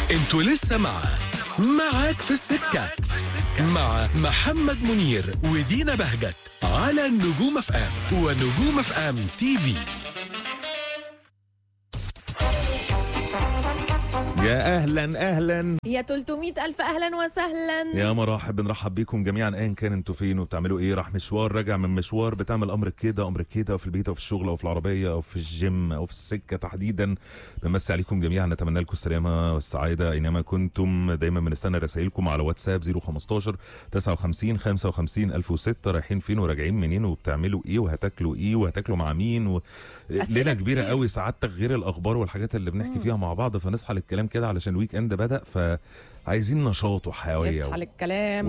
انتوا لسه معاك في السكة مع محمد منير ودينا بهجت على نجوم اف ام ونجوم اف ام تي في. يا اهلا يا 300 ألف أهلا وسهلا. يا مرحب، بنرحب بيكم جميعا ايا كان انتوا فين وبتعملوا ايه. راح مشوار، راجع من مشوار، بتعمل امر كده في البيت او في الشغل او في العربيه او في الجيم او في السكه تحديدا. بنمسي عليكم جميعا، نتمنى لكم السلامه والسعاده اينما كنتم. دايما بنستنى رسائلكم على واتساب 015 59 55 1006. رايحين فين وراجعين منين وبتعملوا ايه وهتاكلوا ايه وهتاكلوا مع مين ليله كبيره قوي سعادتك، غير الاخبار والحاجات اللي بنحكي فيها مع بعض، فنصحى للكلام كده علشان الويك اند بدأ، فعايزين نشاط وحيوية يصحى للكلام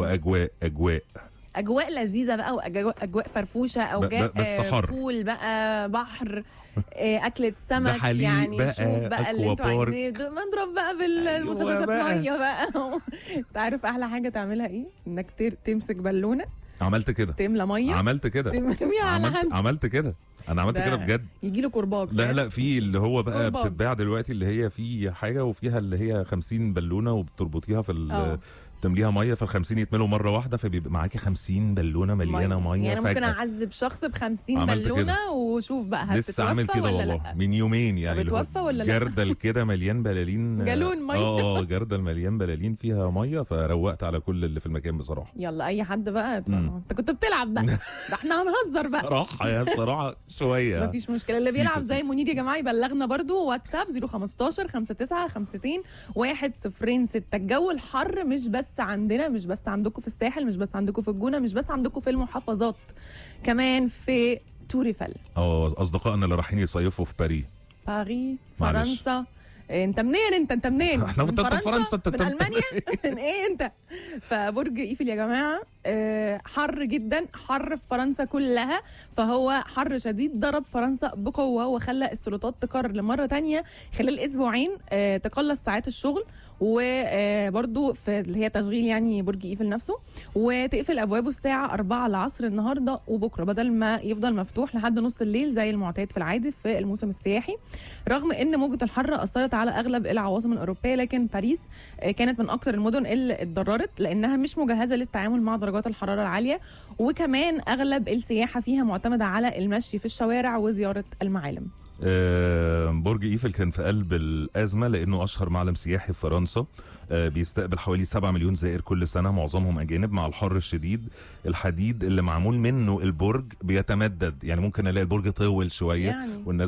واجواء لذيذه بقى، واجواء فرفوشه، بس حر، بول بقى، بحر، اكله سمك يعني بقى، شوف بقى اللي انتوا عايزين نضرب بقى بالمسدسات ميه بقى. انت عارف احلى حاجه تعملها ايه؟ انك تمسك بالونه، عملت كده، تملى ميه، عملت كده، ترميها على حد، عملت كده، انا عملت كده بجد. يجي له كرباج. لا في اللي هو بقى كرباج. بتتباع دلوقتي اللي هي في حاجه وفيها اللي هي 50 بالونه وبتربطيها في تمليها ميه، فال50 يتملوا مره واحده، فبيبقى معاكي 50 بالونه مليانه ميه. يعني ممكن اعذب شخص ب50 بالونه وشوف بقى هتتوفى ولا لا. من يومين يعني بتوفى ولا لا. جردل كده مليان بلالين، جالون ميه. جردل مليان بلالين فيها ميه، فروقت على كل اللي في المكان بصراحه. يلا اي حد بقى انت كنت بتلعب بقى. ده احنا هنهزر بقى بصراحه شويه مفيش مشكله. اللي بيلعب زي منير يا جماعه يبلغنا برضو واتساب 015 59 52 106. الجو الحر مش بس عندنا، مش بس عندكم في الساحل، مش بس عندكم في الجونه، مش بس عندكم في المحافظات، كمان في توريفل. اصدقائنا اللي رايحين يصيفوا في باريس فرنسا. انت منين؟ انت منين؟ احنا من فرنسا، من المانيا. من ايه انت؟ فبرج ايفل يا جماعه حر جدا، حر في فرنسا كلها، فهو حر شديد ضرب فرنسا بقوه وخلى السلطات تقرر لمره تانية خلال اسبوعين تقلص ساعات الشغل، وبرضو في اللي هي تشغيل يعني برج ايفل نفسه، وتقفل ابوابه الساعه 4 العصر النهارده وبكره، بدل ما يفضل مفتوح لحد نص الليل زي المعتاد في العادي في الموسم السياحي. رغم ان موجه الحر اثرت على اغلب العواصم الاوروبيه، لكن باريس كانت من اكثر المدن اللي اتضررت لانها مش مجهزه للتعامل مع درجات الحراره العاليه، وكمان اغلب السياحه فيها معتمده على المشي في الشوارع وزياره المعالم. برج ايفل كان في قلب الازمه لانه اشهر معلم سياحي في فرنسا، بيستقبل حوالي 7 مليون زائر كل سنه، معظمهم اجانب. مع الحر الشديد الحديد اللي معمول منه البرج بيتمدد، يعني ممكن الاقي البرج طول شويه يعني. والناس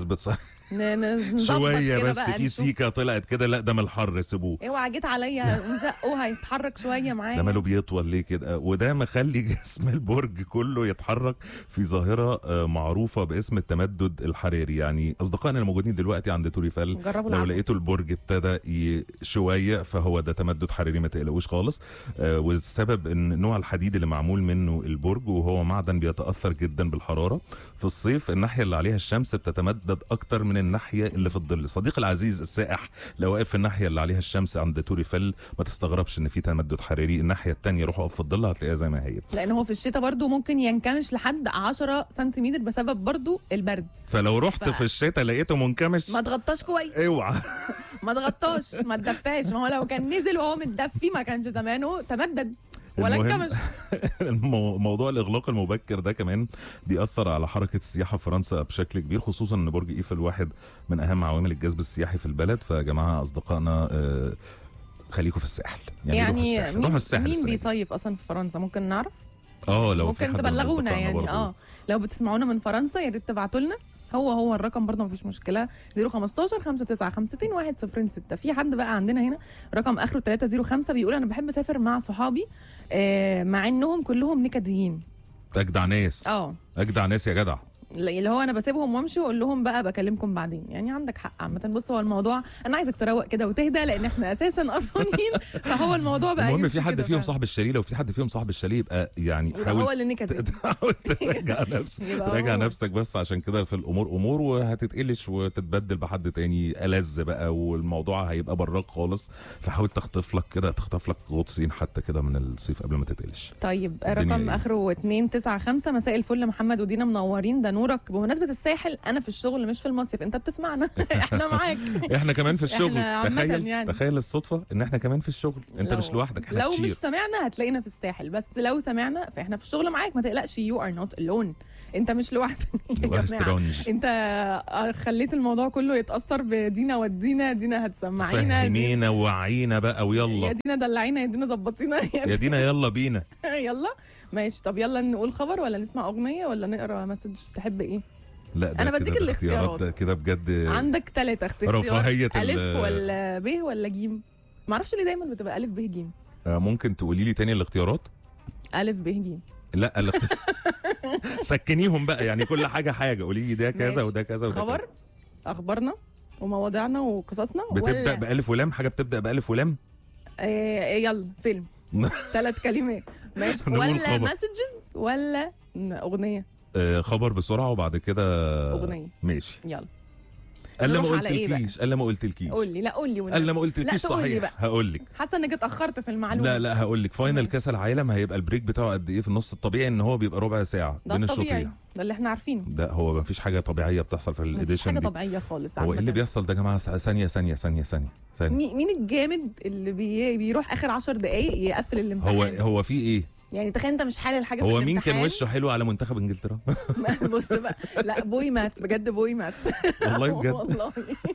شويه بس في سيكه طلعت كده، لا ده من الحر سيبوه. اوعى جيت عليا نزقه هيتحرك شويه معايا. ده ماله بيطول ليه كده؟ وده مخلي جسم البرج كله يتحرك في ظاهره معروفه باسم التمدد الحراري. يعني اصدقائنا الموجودين دلوقتي عند توريفل لو لقيتوا البرج ابتدى شويه فهو ده تمدد حراري، ما تقلقوش خالص. والسبب ان نوع الحديد اللي معمول منه البرج وهو معدن بيتاثر جدا بالحراره. في الصيف الناحيه اللي عليها الشمس بتتمدد اكتر من الناحيه اللي في الظل. صديقي العزيز السائح لو واقف في الناحيه اللي عليها الشمس عند توريفل ما تستغربش ان في تمدد حراري. الناحيه الثانيه روح اقف في الظل هتلاقيها زي ما هي، لان هو في الشتاء برضو ممكن ينكمش لحد 10 سنتيمتر بسبب برضو البرد. فلو رحت في الشتاء لقيته منكمش ما تغطاش كويس، اوعى ما تغطاش، ما تدفاش. ما هو لو كان نزل وهو متدفي ما كانش زمانه تمدد ولا انكمش. موضوع الاغلاق المبكر ده كمان بيأثر على حركه السياحه في فرنسا بشكل كبير، خصوصا ان برج ايفل واحد من اهم عوامل الجذب السياحي في البلد. فيا جماعه اصدقائنا خليكم في الساحل، يعني روحوا الساحل. مين بيصيف اصلا في فرنسا؟ ممكن نعرف؟ لو ممكن تبلغونا يعني لو بتسمعونا من فرنسا يا ريت تبعتوا لنا. هو الرقم برضه مفيش مشكله 015 59 52 106. في حد بقى عندنا هنا رقم اخره 305 بيقول انا بحب اسافر مع صحابي مع انهم كلهم نكديين. اجدع ناس اجدع ناس يا جدع. اللي هو انا بسيبهم وامشي واقول لهم بقى بكلمكم بعدين. يعني عندك حق عامه. بص هو الموضوع انا عايزك تروق كده وتهدى لان احنا اساسا قرفانين. فهو الموضوع بقى المهم في حد فيهم صاحب الشاليه، لو في حد فيهم صاحب الشاليه يبقى يعني حاول هو اللي نكد. حاول تراجع نفسك بس عشان كده في الامور امور وهتتقلش وتتبدل بحد تاني ألذ بقى والموضوع هيبقى براك خالص. فحاول تخطف لك غطسين حتى كده من الصيف قبل ما تتقلش. طيب رقم اخره 295 مساء الفل محمد ودينا منورين. ده نورك. بمناسبه الساحل، انا في الشغل مش في المصيف، انت بتسمعنا احنا معاك. احنا كمان في الشغل. تخيل يعني. تخيل الصدفه ان احنا كمان في الشغل، انت مش لوحدك، احنا لو كتير. مش سمعنا هتلاقينا في الساحل، بس لو سمعنا فاحنا في الشغل معاك، ما تقلقش. يو ار نوت الون، انت مش لوحدك يا جماعه. انت خليت الموضوع كله يتاثر بدينا، ودينا دينا هتسمعينا، فهمينا ووعينا بقى ويلا يا دينا دلعينا، يا دينا ظبطينا يا دينا يلا بينا. يلا ماشي. طب يلا نقول خبر ولا نسمع اغنيه ولا نقرا مسج؟ تحب ايه؟ لا انا بديك الاختيارات ده كده بجد. عندك 3 اختيارات، رفاهيه الف ولا ب ولا ج. ما اعرفش ليه دايما بتبقى الف ب ج. ممكن تقولي لي تاني الاختيارات؟ الف ب ج. لا سكنيهم بقى، يعني كل حاجه قولي لي ده كذا وده كذا وده خبر، اخبارنا ومواضيعنا وقصصنا، بتبدا بألف ولام، حاجه بتبدا بألف ولام. يلا فيلم 3 كلمات ماشي، ولا مسجز ولا اغنيه؟ خبر بسرعه وبعد كده اغنيه. ماشي يلا. الا ما قلتلكيش، الا ما قلتلكيش. قول لي. لا قول لي الا ما قلتلكيش صحيح. هقول لك. حاسه انك اتاخرت في المعلومه. لا هقول لك. فاينل كاس العالم هيبقى البريك بتاعه قد ايه في النص؟ الطبيعي ان هو بيبقى ربع ساعه بين الشوطين. ده اللي احنا عارفينه. ده هو ما فيش حاجه طبيعيه بتحصل في الاديشن دي. مفيش حاجه طبيعيه خالص. هو ايه اللي بيحصل ده يا جماعه؟ ثانيه. مين الجامد اللي بيروح اخر 10 دقائق يقفل الامتحان؟ هو في ايه يعني؟ تخيل انت مش حالل حاجه في الامتحان. الامتحان. هو مين كان وشه حلو على منتخب انجلترا؟ بص بقى، لا بوي ماث بجد، بوي ماث والله بجد. والله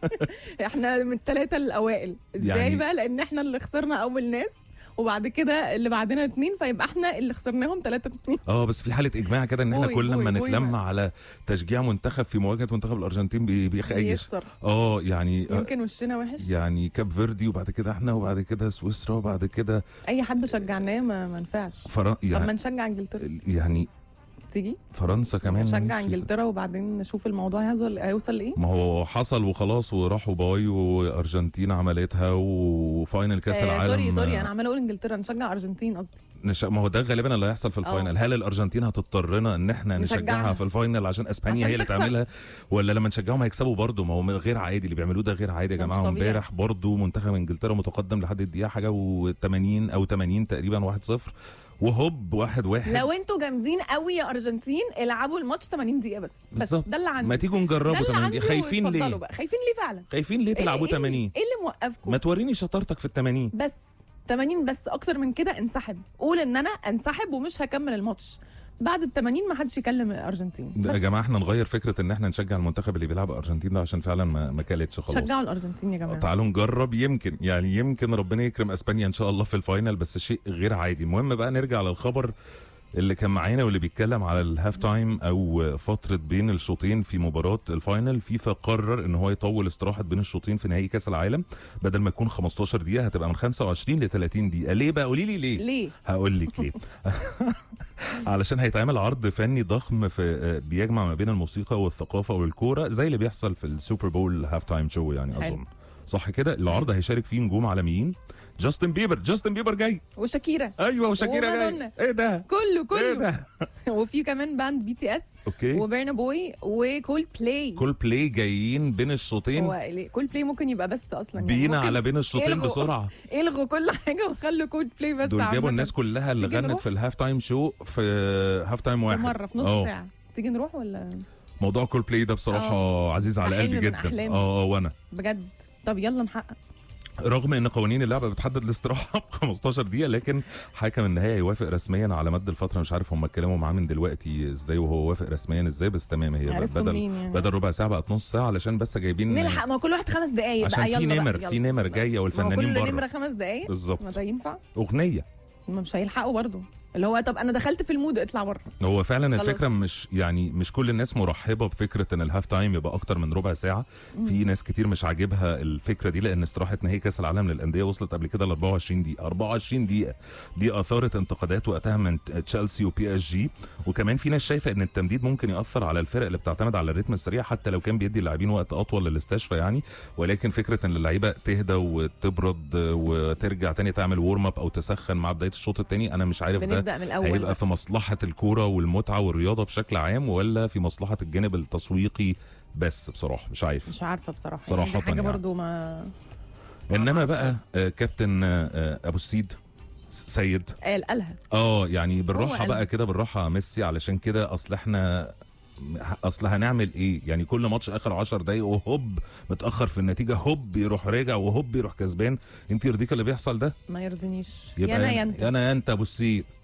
احنا من ال3 الاوائل. ازاي يعني بقى؟ لان احنا اللي خسرنا اول ناس، وبعد كده اللي بعدنا 2، فيبقى احنا اللي خسرناهم 3-2. بس في حاله اجماع كده ان احنا كل لما نتلم على تشجيع منتخب في مواجهه منتخب الارجنتين بيخيش. يعني يمكن وشنا وحش. يعني كاب فيردي وبعد كده احنا وبعد كده سويسرا وبعد كده اي حد شجعناه ما ينفعش. يعني طب ما نشجع انجلترا يعني. تيجي فرنسا كمان نشجع انجلترا وبعدين نشوف الموضوع هيوصل لايه. ما هو حصل وخلاص، وراحوا باي وارجنتين عملتها وفاينل كاس العالم. سوري انا عماله اقول انجلترا، نشجع ارجنتين قصدي. ما هو ده غالبا اللي هيحصل في الفاينل. هل الارجنتين هتضطرنا ان احنا نشجعها في الفاينل عشان اسبانيا هي اللي تعملها، ولا لما نشجعهم هيكسبوا برضه؟ ما هو غير عادي اللي بيعملوه ده، غير عادي يا جماعه. امبارح برضه منتخب انجلترا متقدم لحد الدقيقه حاجه و80 او 80 تقريبا 1-0 وهوب 1-1. لو انتوا جامدين قوي يا ارجنتين العبوا الماتش 80 دقيقه بس ده اللي عندي. ما تيجوا نجربوا 80 دقيقه. خايفين ليه؟ خايفين ليه فعلا؟ خايفين ليه تلعبوا 80؟ ايه اللي موقفكم؟ ما توريني شطارتك في ال80 بس. 80 بس، اكتر من كده انسحب. قول ان انا انسحب ومش هكمل الماتش. بعد ال80 ما حدش يكلم الارجنتين. يا جماعه احنا نغير فكره ان احنا نشجع المنتخب اللي بيلعب الارجنتين ده، عشان فعلا ما كلتش خلاص. شجعوا الارجنتين يا جماعه. تعالوا نجرب، يمكن ربنا يكرم اسبانيا ان شاء الله في الفاينل، بس شيء غير عادي. المهم بقى نرجع للخبر اللي كان معانا واللي بيتكلم على الهاف تايم او فتره بين الشوطين في مباراه الفاينل. فيفا قرر ان هو يطول استراحه بين الشوطين في نهائي كاس العالم، بدل ما تكون 15 دقيقه هتبقى من 25 ل 30 دقيقه. ليه بقى؟ قولي لي ليه. هقول لك ليه. علشان هيتعمل عرض فني ضخم في بيجمع ما بين الموسيقى والثقافه والكوره، زي اللي بيحصل في السوبر بول هاف تايم شو يعني. اظن صح كده. العرض هيشارك فيه نجوم عالميين. جاستن بيبر جاي، وشاكيرا. ايوه وشاكيرا جاي. ايه ده كله ايه ده؟ وفي كمان باند BTS وبرنا بوي وكول بلاي جايين بين الشوطين. هو كول بلاي ممكن يبقى بس اصلا بينا على بين الشوطين بسرعه. الغوا كل حاجه وخلوا كول بلاي بس. دول جابوا الناس كلها اللي غنت في الهاف تايم شو في هاف تايم واحد مره في نص ساعه. تيجي نروح ولا؟ موضوع كول بلاي ده بصراحه عزيز على قلبي جدا. وانا بجد. طب يلا نحقق. رغم ان قوانين اللعبه بتحدد الاستراحه ب 15 دقيقه، لكن حكم النهائي يوافق رسميا على مد الفتره. مش عارف هم اتكلموا معاه من دلوقتي ازاي وهو وافق رسميا ازاي، بس تمام. هي بدل ربع ساعه بقت نص ساعه، علشان بس جايبين نلحق. ما كل واحد 5 دقائق عشان في نمر جايه والفنانين بره. كل نمره 5 دقائق بالظبط. ما ده ينفع اغنيه مش هيلحقوا برضه. اللي هو طب انا دخلت في المود اطلع بره. هو فعلا الفكره مش كل الناس مرحبه بفكره ان الهاف تايم يبقى اكتر من ربع ساعه. في ناس كتير مش عاجبها الفكره دي، لان استراحه نهائي كاس العالم للانديه وصلت قبل كده ل 24 دقيقه. 24 دقيقه دي اثارت انتقادات وقتها من تشيلسي وPSG. وكمان في ناس شايفه ان التمديد ممكن ياثر على الفرق اللي بتعتمد على الريتم السريع، حتى لو كان بيدي اللاعبين وقت اطول للاستشفاء يعني. ولكن فكره ان اللعيبه تهدى وتبرد وترجع تاني تعمل وورم اب او تسخن مع بدايه الشوط الثاني، انا مش عارف ده هيبقى في مصلحة الكورة والمتعة والرياضة بشكل عام، ولا في مصلحة الجانب التسويقي بس. بصراحة مش عارفة بصراحة صراحة حاجة يعني. برضو ما إنما بقى كابتن أبو السيد سيد قالها يعني بالراحة بقى كده، بالراحة ميسي. علشان كده أصل احنا اصل هنعمل ايه يعني؟ كل ماتش اخر 10 دقايق وهوب متاخر في النتيجه، هوب يروح راجع، وهوب يروح كسبان. انت يرضيك اللي بيحصل ده؟ ما يرضينيش. يبقى يا انا يا انت. يا انا يا انت. بصي